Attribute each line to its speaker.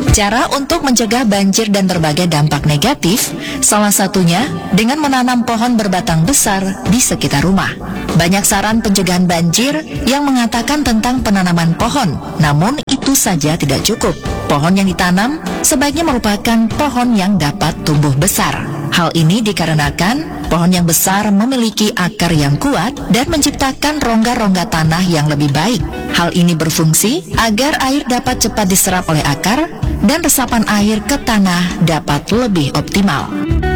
Speaker 1: Cara untuk mencegah banjir dan berbagai dampak negatif, salah satunya dengan menanam pohon berbatang besar di sekitar rumah. Banyak saran pencegahan banjir yang mengatakan tentang penanaman pohon, namun itu saja tidak cukup. Pohon yang ditanam sebaiknya merupakan pohon yang dapat tumbuh besar. Hal ini dikarenakan pohon yang besar memiliki akar yang kuat dan menciptakan rongga-rongga tanah yang lebih baik. Hal ini berfungsi agar air dapat cepat diserap oleh akar dan resapan air ke tanah dapat lebih optimal.